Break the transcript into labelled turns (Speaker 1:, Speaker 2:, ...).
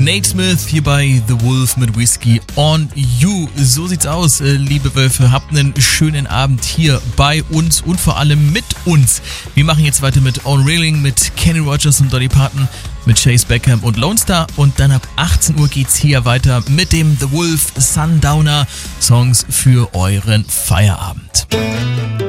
Speaker 1: Nate Smith hier bei The Wolf mit Whiskey on You. So sieht's aus, liebe Wölfe. Habt einen schönen Abend hier bei uns und vor allem mit uns. Wir machen jetzt weiter mit On Railing, mit Kenny Rogers und Dolly Parton, mit Chase Beckham und Lone Star. Und dann ab 18 Uhr geht's hier weiter mit dem The Wolf Sundowner Songs für euren Feierabend.